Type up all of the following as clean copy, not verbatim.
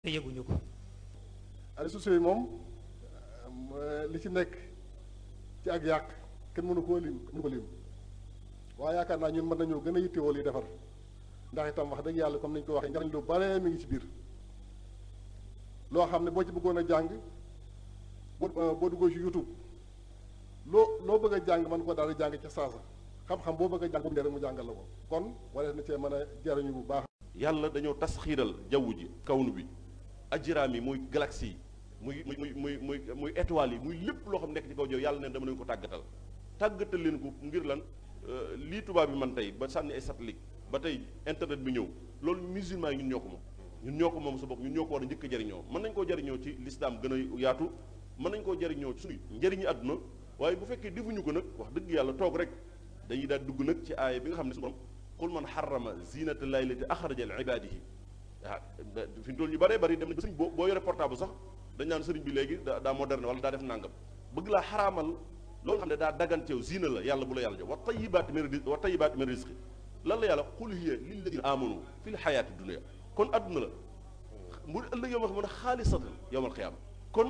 te yëguñu ko. réseaux sociaux yi moom li ci nekk ci ak yàq kenn mënu koo lim mënu ko lim waaye yaakaar naa ñun mën nañoo gën a yittewoo li defar ndax itam wax dëgg yàlla comme nañu ko waxee njariñ lu bare mi ngi ci biir loo xam ne boo ci bëggoon a jàng boo duggoo ci YouTube loo bëgg a jàng mën ko daal di jàng ca saasa xam-xam boo bëgg a jàng bu mu jàngal la ko kon wala na cee mën a jariñu bu baax. yàlla dañoo tasxiiral jaww ji kawnu bi ajraam yi muy galaxie yi muy étoiles yi muy lépp loo xam nekk ci kaw jaww yàlla neen dama leen ko tàggatal leen ko ngir lan lii tubaab bi man tey ba sànni ay satellite ba tey internet bi ñëw loolu musulman yi ñun ñoo ko moom sa bopp ñun ñoo ko war a njëkk a jariñoo mën nañ koo jariñoo ci lislaam gën a yaatu mën nañ koo jariñoo ci suñu njëriñu àdduna waaye bu fekkee defuñu ko nag wax dëgg yàlla toog rek dañuy daal dugg nag ci aaya bi nga xam ne suñu borom qul man xarama zinata llahi lati axraja li ibadihi fi mu toll ñu bëree bëri dem nañ ba sëriñ boo yore portable sax dañ naan sëriñ bi léegi daa moderne wala daa def nàngam bëgg laa xaraamal loolu xam ne daa daganteew zina la yàlla bu la yàlla jox wa tayibaati min rizqi lan la yàlla qul hiya lilladina amanu fi l xayaati dunia kon adduna la mu ëllëg yow ma xam ne xaalisatan yowmal xiyaama kon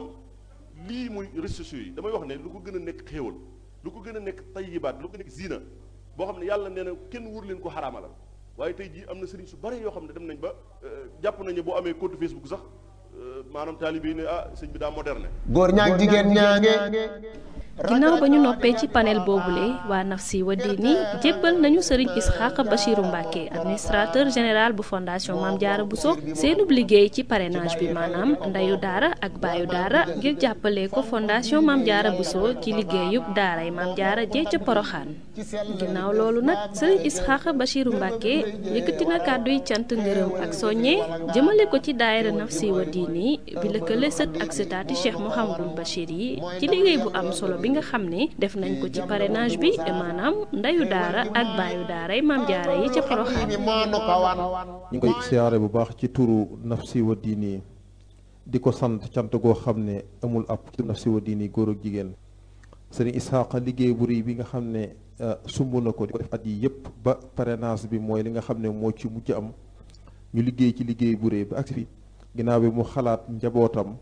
lii muy réseaux sociaux yi damay wax ne lu ko gën a nekk xéewal lu ko gën a nekk tayibaat lu ko nekk zina boo xam ne yàlla nee na kenn wur leen ko xaraamalal waaye tey jii am na sëriñ su bare yoo xam ne dem nañ ba jàpp nañu boo amee compte Facebook sax maanaam taalibe yi ne sëñ bi daa moderne. góor ñaag jigéen ñaange. ginnaaw ba ñu noppee ci panel boobule waa Nafsi wa Diini jébbal nañu sëriñ Isxaaq Bachiru Mbàkke administrateur général bu fondation Mame Diarra Bousso seenub liggéey ci parrainage bi maanaam ndeyu daara ak baayu daara ngir jàppale ko fondation Mame Diarra Bousso ci liggéeyub daaray Mame Diarra jee ca Poroxaan ginnaaw loolu nag sëriñ Isxaaq Bachiru Mbàkke yëkkati na kàdduy cant ngërëm ak soññe jëmale ko ci daayira Nafsi wa Diini bi lëkkale sët ak sëtaati Cheikh Mouhamadul Bachir yi ci liggéey bu am solo bi nga xam ne def nañ ko ci parrainage bi maanaam ndeyu daara ak baayu daaray Mame Diarra yi ca Porokhane. ñu ngi koy siyaare bu baax ci turu Nafsi wa Diini di ko sant cant goo xam ne amul ab ci Nafsi wa Diini góor ak jigéen sëriñ Isxaaqa liggéey bu rëy bi nga xam ne sumb na ko di ko def at yi yëpp ba parrainage bi mooy li nga xam ne moo ci mujj am ñu liggéey ci liggéey bu rëy ba agsi fi ginnaaw bi mu xalaat njabootam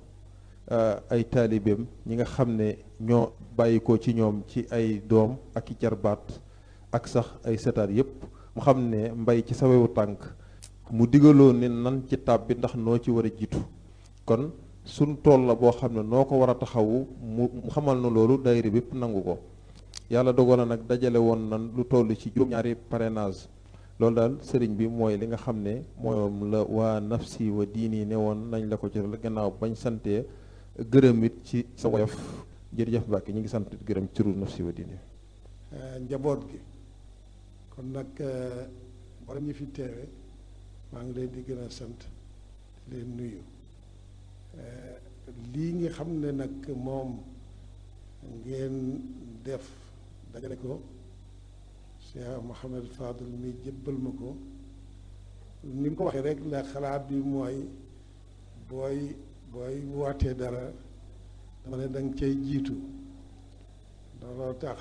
ay taalibeem ñi nga xam ne ñoo bàyyi ko ci ñoom ci ay doom ak i jarbaat ak sax ay setaat yépp mu xam ne mbay ci sawewu tànk mu digaloo ne nan ci tàbbi ndax noo ci war a jiitu kon suñ tool la boo xam ne noo ko war a taxawu mu xamal na loolu daayira bépp nangu ko yàlla dogal na nag dajale woon nan lu toll ci juróom-ñaari parrainage loolu daal sëriñ bi mooy li nga xam ne moom la waa Nafsi wa Diini ne woon nañ la ko ci gannaaw bañ santee gërëm it ci sa woyof jërëjëf Mbàkke ñu ngi sant gërëm ci turu Nafsi wa Diini njaboot gi kon nag borom ñi fi teewe maa ngi leen di gën a sant leen nuyu lii nga xam ne nag moom ngeen def dajale ko Cheikh Mouhamed Fadul mi jébbal ma ko ni mu ko waxee rek la xalaat bi mooy booy wootee dara dama ne danga cay jiitu looloo tax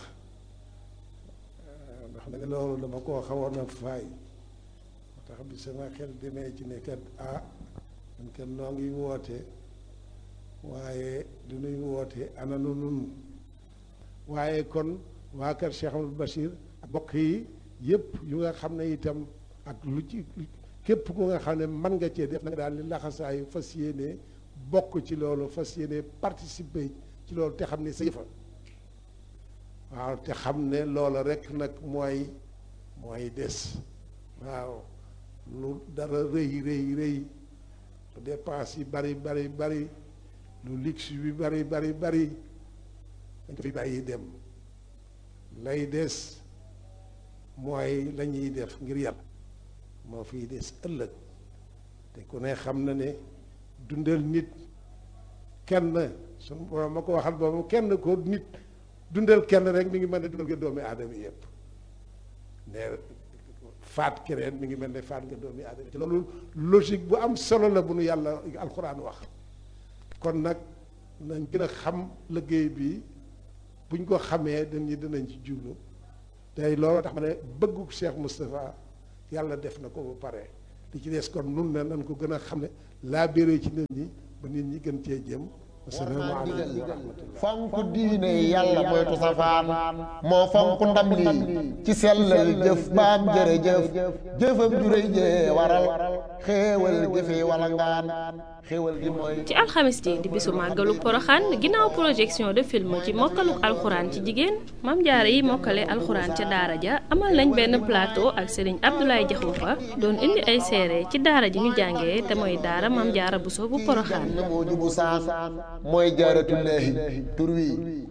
ndax nag loolu dama koo xawoon a faay moo tax bi sama xel demee ci ne kat man kat noo ngi woote waaye du nuy woote ana nu nun waaye kon waa kër Cheikh Amadou Bachir bokk yi yëpp yu nga xam ne itam ak lu ci képp ku nga xam ne mën nga cee def na nga daal li laxasaayu fas yéene bokk ci loolu fas yéene participer ci loolu te xam ne sa yëfa waaw te xam ne loolu rek nag mooy des waaw lu dara rëy lu dépense yi bari lu luxe bi bari dañ ko fi bàyyi dem lay des mooy la ñuy def ngir yàlla moo fiy des ëllëg te ku ne xam na ne dundal nit kenn suñu borom ma ko waxal boobu kenn ko nit dundal kenn rek mi ngi mel ne dundal nga doomi aadama yëpp ne faat keneen mi ngi mel ne faat nga doomi aadama te loolu logique bu am solo la bu nu yàlla alxuraan wax kon nag nañ gën a xam liggéey bi buñ ko xamee dinañ ci jublu tey loolu tax ma ne bëggu Cheikh Moustapha yàlla def na ko ba pare li ci des kon nun ne nan ko gën a xam ne laa béré ci nit ñi ba nit ñi gën cee jëm. asalaamaaleykum wa rahmatullah. fonk diine yàlla moytu safaan moo fonk ndam lii ci sellal jëf baam jërëjëf jëfam juréy jee waral xéewal jëfe wala ngaan xéewal gi mooy ci alxamis ji di bisu màggalu poroxaan ginnaaw projection de film ci mokkaluk alxuraan ci jigéen Maam Jaara yi mokkale alxuraan ca daara ja amal nañ benn plateau ak Serigne Abdoulaye Diakhoumpa doon indi ay seere ci daara ji ñu jàngee te mooy daara Maam Jaara Buso bu poroxaan moo jubu saan mooy jaaratullaahi tur wi